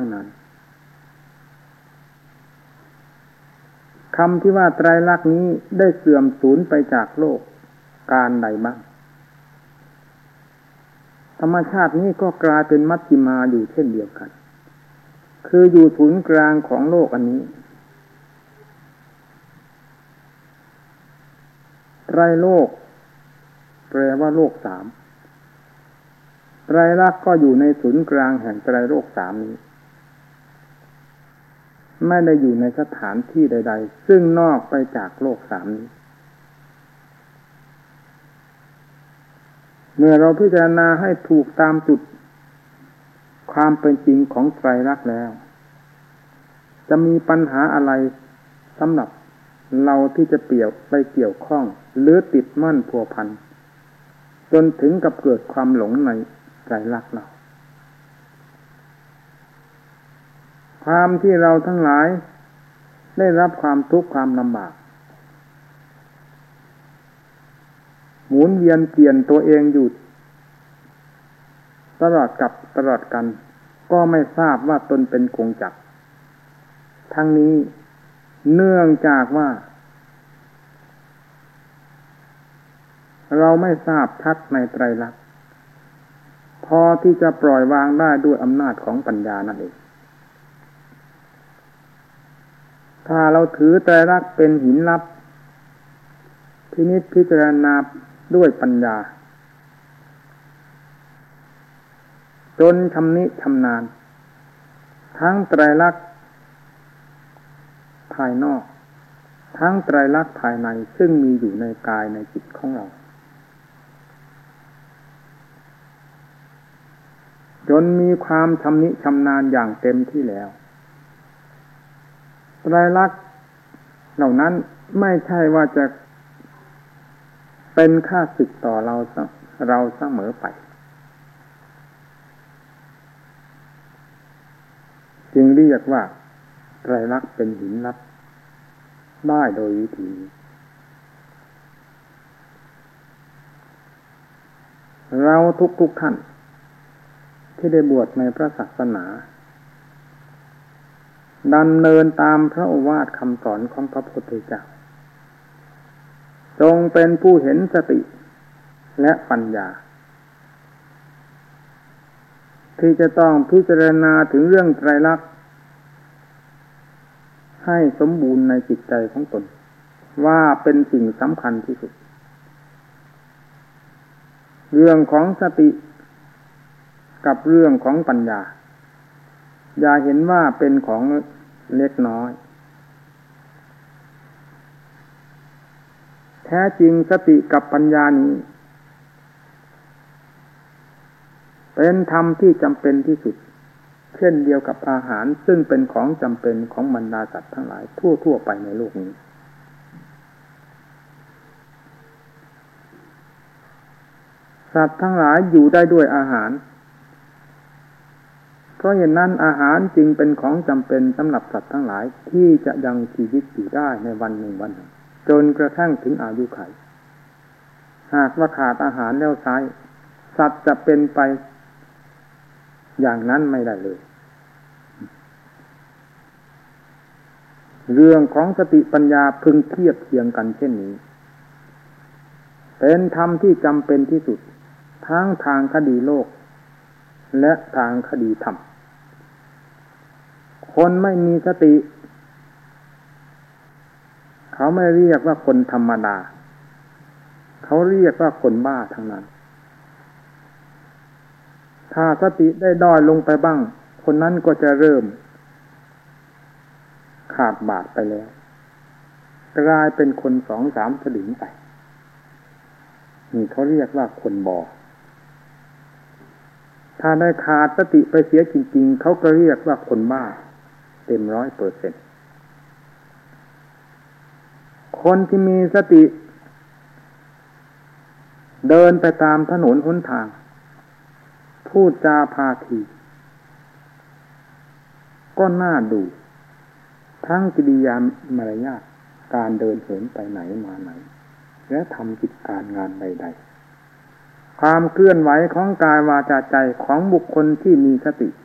ทั้งนั้นคำที่ว่าไตรลักษณ์นี้ได้เสื่อมสูญไปจากโลกการใดบ้างธรรมชาตินี้ก็กลายเป็นมัชฌิมาอยู่เช่นเดียวกันคืออยู่ศูนย์กลางของโลกอันนี้ไตรโลกแปลว่าโลกสามไตรลักษณ์ก็อยู่ในศูนย์กลางแห่งไตรโลกสามนี้ไม่ได้อยู่ในสถานที่ใดๆซึ่งนอกไปจากโลกสามนี้เมื่อเราพิจารณาให้ถูกตามจุดความเป็นจริงของไตรลักษณ์แล้วจะมีปัญหาอะไรสำหรับเราที่จะไปเกี่ยวข้องหรือติดมั่นพัวพันจนถึงกับเกิดความหลงในไตรลักษณ์เราความที่เราทั้งหลายได้รับความทุกข์ความลำบากหมุนเวียนเปลี่ยนตัวเองอยู่ตลอดกันก็ไม่ทราบว่าตนเป็นกงจักรทั้งนี้เนื่องจากว่าเราไม่ทราบชัดในไตรลักษณ์พอที่จะปล่อยวางได้ด้วยอำนาจของปัญญานั่นเองถ้าเราถือไตรลักษณ์เป็นหินลับพินิจพิจารณาด้วยปัญญาจนชำนิชำนาญทั้งไตรลักษณ์ภายนอกทั้งไตรลักษณ์ภายในซึ่งมีอยู่ในกายในจิตของเราจนมีความชำนิชำนาญอย่างเต็มที่แล้วไตรลักษณ์เหล่านั้นไม่ใช่ว่าจะเป็นข้าศึกต่อเราเสมอไปจึงเรียกว่าไตรลักษณ์เป็นหินลับได้โดยวิธีเราทุกท่านที่ได้บวชในพระศาสนาดำเนินตามพระโอวาทคำสอนของพระพุทธเจ้าจงเป็นผู้เห็นสติและปัญญาที่จะต้องพิจารณาถึงเรื่องไตรลักษณ์ให้สมบูรณ์ในจิตใจของตนว่าเป็นสิ่งสำคัญที่สุดเรื่องของสติกับเรื่องของปัญญาอย่าเห็นว่าเป็นของเล็กน้อยแท้จริงสติกับปัญญานี้เป็นธรรมที่จำเป็นที่สุดเช่นเดียวกับอาหารซึ่งเป็นของจำเป็นของบรรดาสัตว์ทั้งหลายทั่วไปในโลกนี้สัตว์ทั้งหลายอยู่ได้ด้วยอาหารเพราะฉะนั้นอาหารจึงเป็นของจำเป็นสำหรับสัตว์ทั้งหลายที่จะยังชีวิตอยู่ได้ในวันหนึ่งจนกระทั่งถึงอายุขัยหากว่าขาดอาหารแล้วไซสัตว์จะเป็นไปอย่างนั้นไม่ได้เลยเรื่องของสติปัญญาพึงเทียบเคียงกันเช่นนี้เป็นธรรมที่จำเป็นที่สุดทั้งทางคดีโลกและทางคดีธรรมคนไม่มีสติเขาไม่เรียกว่าคนธรรมดาเขาเรียกว่าคนบ้าทั้งนั้นถ้าสติได้ด้อยลงไปบ้างคนนั้นก็จะเริ่มขาดบาดไปแล้วกลายเป็นคน2-3 สลึงไปนี่เขาเรียกว่าคนบอถ้าได้ขาดสติไปเสียจริงๆเขาก็เรียกว่าคนบ้าเต็ม 100%คนที่มีสติเดินไปตามถนนหนทางพูดจาพาทีก็น่าดูทั้งกิริยามารยาทการเดินเหินไปไหนมาไหนและทำกิจการงานใดๆความเคลื่อนไหวของกายวาจาใจของบุคคลที่มีสติ